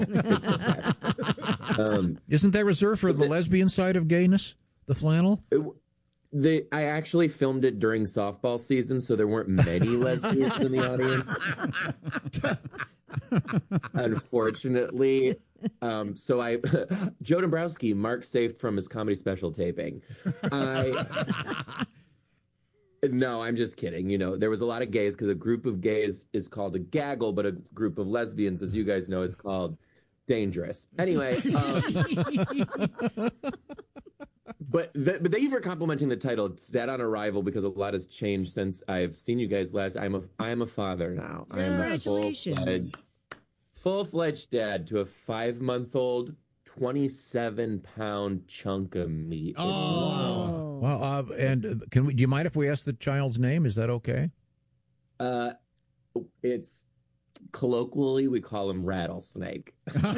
It's fantastic. Isn't that reserved for the lesbian side of gayness? The flannel? I actually filmed it during softball season, so there weren't many lesbians in the audience. Unfortunately. Joe Dombrowski, Mark saved from his comedy special taping. No, I'm just kidding. You know, there was a lot of gays because a group of gays is called a gaggle, but a group of lesbians, as you guys know, is called dangerous. Anyway, but thank you for complimenting the title. It's Dad on Arrival because a lot has changed since I've seen you guys last. I am a father now. Congratulations. I am a full-fledged dad to a 5-month-old, 27-pound chunk of meat. Oh, wow! And do you mind if we ask the child's name? Is that okay? It's colloquially we call him Rattlesnake.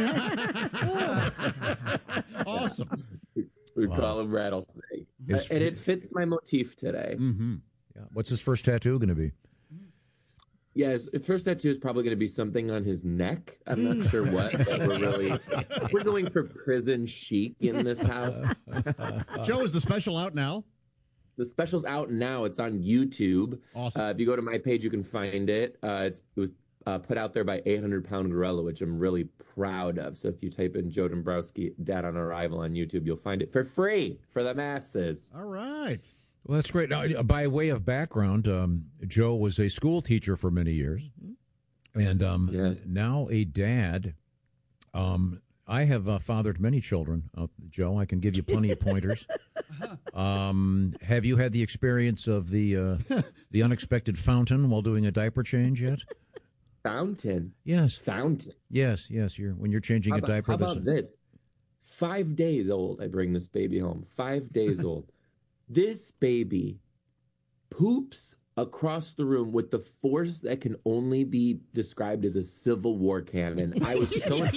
Awesome. We call him Rattlesnake, and it fits my motif today. Mm-hmm. Yeah. What's his first tattoo going to be? Yes, his first tattoo is probably going to be something on his neck. I'm not sure what, but we're going for prison chic in this house. Joe, is the special out now? The special's out now. It's on YouTube. Awesome. If you go to my page, you can find it. It was put out there by 800 Pound Gorilla, which I'm really proud of. So if you type in Joe Dombrowski, Dad on Arrival on YouTube, you'll find it for free for the masses. All right. Well, that's great. Now, by way of background, Joe was a school teacher for many years, and now a dad. I have fathered many children, Joe. I can give you plenty of pointers. Have you had the experience of the unexpected fountain while doing a diaper change yet? Fountain? Yes. Fountain? Yes. When you're changing a diaper. How about this? 5 days old, I bring this baby home. 5 days old. This baby poops across the room with the force that can only be described as a Civil War cannon. I was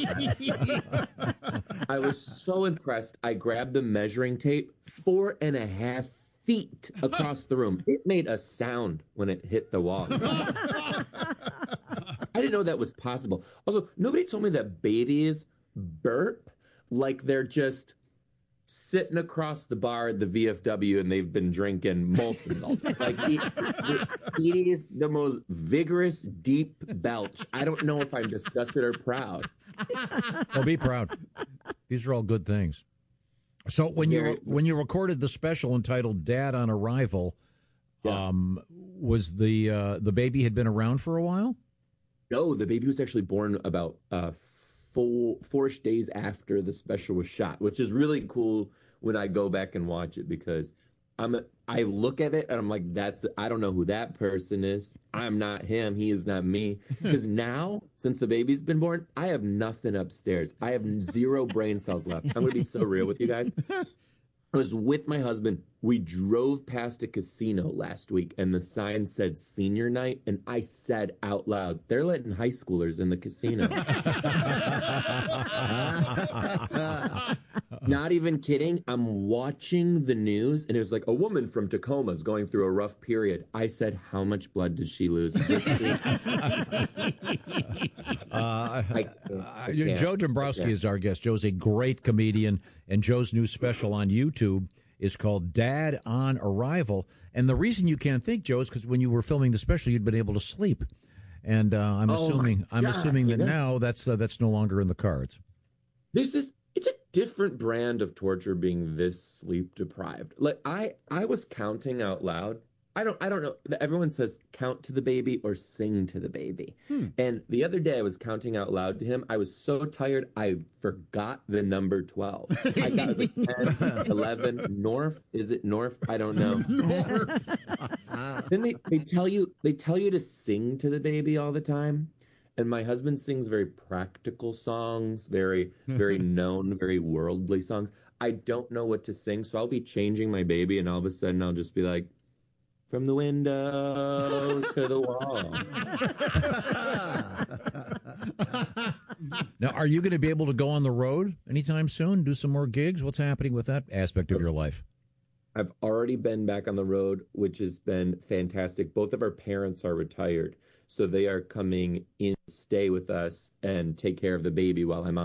so impressed. I grabbed the measuring tape, 4.5 feet across the room. It made a sound when it hit the wall. I didn't know that was possible. Also, nobody told me that babies burp like they're just sitting across the bar at the VFW and they've been drinking Molson all day. Like it is the most vigorous, deep belch. I don't know if I'm disgusted or proud. Well, be proud. These are all good things. So when you recorded the special entitled "Dad on Arrival," was the baby had been around for a while? No, the baby was actually born about 4-ish days after the special was shot, which is really cool when I go back and watch it because I look at it and I'm like, I don't know who that person is. I'm not him. He is not me. Because now, since the baby's been born, I have nothing upstairs. I have 0 brain cells left. I'm going to be so real with you guys. I was with my husband. We drove past a casino last week, and the sign said senior night, and I said out loud, they're letting high schoolers in the casino. Not even kidding. I'm watching the news, and it was like a woman from Tacoma is going through a rough period. I said, how much blood did she lose this week? Joe Dombrowski is our guest. Joe's a great comedian, and Joe's new special on YouTube is called Dad on Arrival. And the reason you can't think, Joe, is because when you were filming the special, you'd been able to sleep. And I'm assuming that now that's no longer in the cards. It's a different brand of torture being this sleep deprived. Like I was counting out loud. I don't know. Everyone says count to the baby or sing to the baby. And the other day I was counting out loud to him. I was so tired I forgot the number 12. I was like 10, 11, North. Is it North? I don't know. Then they tell you to sing to the baby all the time. And my husband sings very practical songs, very, very known, very worldly songs. I don't know what to sing, so I'll be changing my baby, and all of a sudden I'll just be like, from the window to the wall. Now, are you going to be able to go on the road anytime soon, do some more gigs? What's happening with that aspect of your life? I've already been back on the road, which has been fantastic. Both of our parents are retired, so they are coming in to stay with us and take care of the baby while I'm